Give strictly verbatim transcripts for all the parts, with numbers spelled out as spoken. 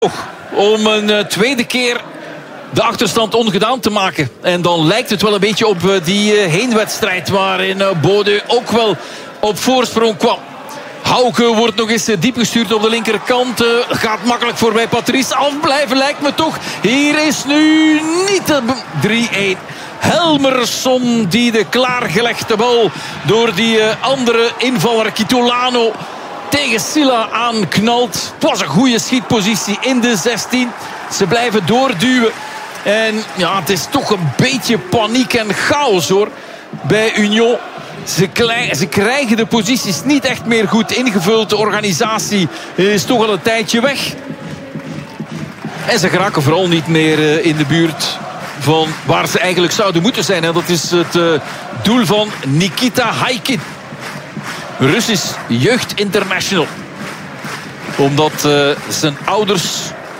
Om een uh, tweede keer de achterstand ongedaan te maken. En dan lijkt het wel een beetje op uh, die uh, heenwedstrijd waarin uh, Bodø ook wel op voorsprong kwam. Hauke wordt nog eens diep gestuurd op de linkerkant. Uh, gaat makkelijk voorbij Patrice. Afblijven lijkt me toch. Hier is nu niet de drie-een. Helmersson die de klaargelegde bal door die uh, andere invaller Kitolano tegen Silla aanknalt. Het was een goede schietpositie in de zestien. Ze blijven doorduwen. En ja, het is toch een beetje paniek en chaos hoor bij Union. Ze, klei- ze krijgen de posities niet echt meer goed ingevuld. De organisatie is toch al een tijdje weg. En ze geraken vooral niet meer uh, in de buurt van waar ze eigenlijk zouden moeten zijn. En dat is het uh, doel van Nikita Haikin. Russisch jeugd international. Omdat uh, zijn ouders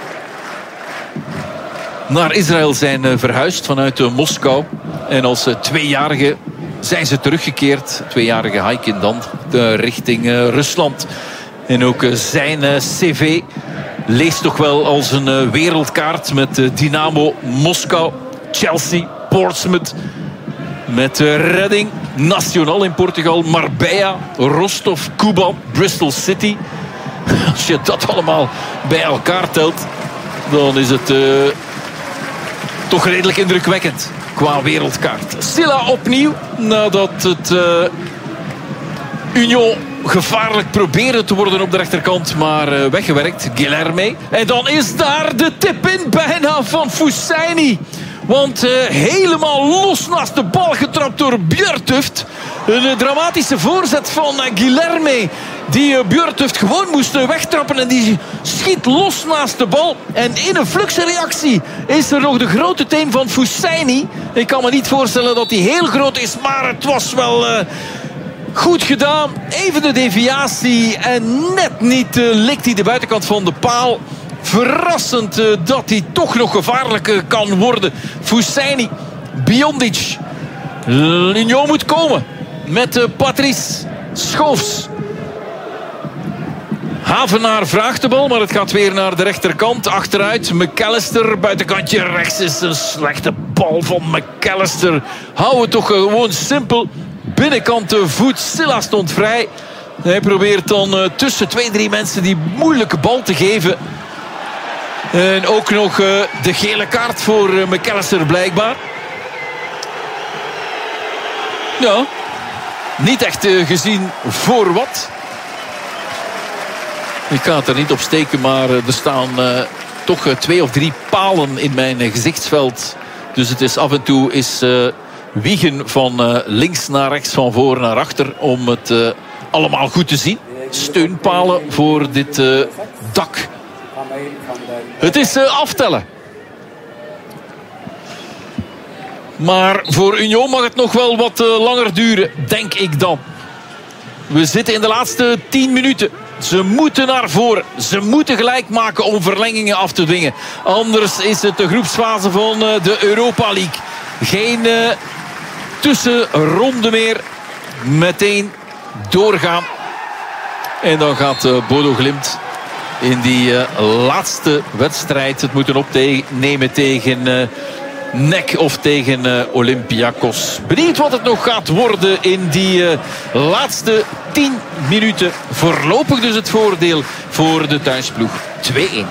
naar Israël zijn uh, verhuisd vanuit uh, Moskou. En als uh, tweejarige zijn ze teruggekeerd. Tweejarige Haikin dan uh, richting uh, Rusland. En ook uh, zijn uh, cv leest toch wel als een uh, wereldkaart met uh, Dynamo Moskou, Chelsea, Portsmouth. Met uh, Redding, Nacional in Portugal, Marbella, Rostov, Kuban, Bristol City. Als je dat allemaal bij elkaar telt, dan is het uh, toch redelijk indrukwekkend qua wereldkaart. Silla opnieuw, nadat het uh, Union gevaarlijk probeerde te worden op de rechterkant, maar uh, weggewerkt. Guilherme. En dan is daar de tip-in bijna van Fousseyni. Want uh, helemaal los naast de bal getrapt door Bjørtuft. Een uh, dramatische voorzet van uh, Guilherme. Die uh, Bjørtuft gewoon moest uh, wegtrappen. En die schiet los naast de bal. En in een fluxreactie is er nog de grote teen van Fousseyni. Ik kan me niet voorstellen dat die heel groot is. Maar het was wel uh, goed gedaan. Even de deviatie. En net niet uh, likt hij de buitenkant van de paal. Verrassend uh, dat hij toch nog gevaarlijker kan worden. Fousseyni, Biondic. Union moet komen. Met uh, Patrice Schoofs. Havenaar vraagt de bal, maar het gaat weer naar de rechterkant. Achteruit, McAllister. Buitenkantje rechts is een slechte bal van McAllister. Hou het toch gewoon simpel. Binnenkant de voet. Silla stond vrij. Hij probeert dan uh, tussen twee, drie mensen die moeilijke bal te geven. En ook nog uh, de gele kaart voor uh, McAllister blijkbaar. Ja, niet echt uh, gezien voor wat. Ik ga het er niet op steken, maar uh, er staan uh, toch uh, twee of drie palen in mijn uh, gezichtsveld. Dus het is af en toe is uh, wiegen van uh, links naar rechts, van voor naar achter, om het uh, allemaal goed te zien. Steunpalen voor dit uh, dak. Het is uh, aftellen. Maar voor Union mag het nog wel wat uh, langer duren, denk ik dan. We zitten in de laatste tien minuten. Ze moeten naar voren. Ze moeten gelijk maken om verlengingen af te dwingen. Anders is het de groepsfase van uh, de Europa League. Geen uh, tussenronde meer. Meteen doorgaan. En dan gaat uh, Bodo Glimt in die uh, laatste wedstrijd het moeten opnemen tegen uh, N E C of tegen uh, Olympiakos. Benieuwd wat het nog gaat worden in die uh, laatste tien minuten. Voorlopig dus het voordeel voor de thuisploeg. twee-een.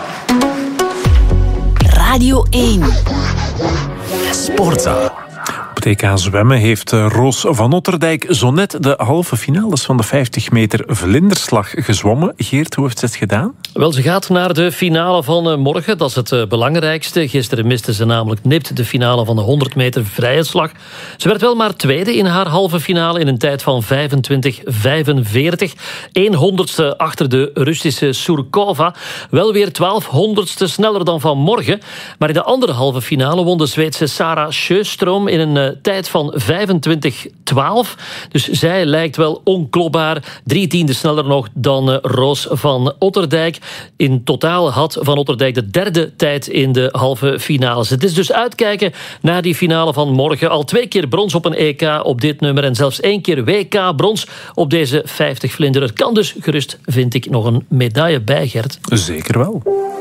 Radio één. Sportza. Op het E K zwemmen heeft Roos van Otterdijk zo net de halve finales van de vijftig meter vlinderslag gezwommen. Geert, hoe heeft ze het gedaan? Wel, ze gaat naar de finale van morgen. Dat is het belangrijkste. Gisteren miste ze namelijk nipt de finale van de honderd meter vrije slag. Ze werd wel maar tweede in haar halve finale in een tijd van vijfentwintig vijfenveertig. Eén honderdste achter de Russische Surkova. Wel weer twaalf honderdste sneller dan vanmorgen. Maar in de andere halve finale won de Zweedse Sarah Sjöström in een tijd van vijfentwintig twaalf. Dus zij lijkt wel onklopbaar. Drie tienden sneller nog dan Roos van Otterdijk. In totaal had Van Otterdijk de derde tijd in de halve finales. Het is dus uitkijken naar die finale van morgen. Al twee keer brons op een E K op dit nummer en zelfs één keer W K brons op deze vijftig vlinder. Er kan dus gerust, vind ik, nog een medaille bij, Gert. Zeker wel.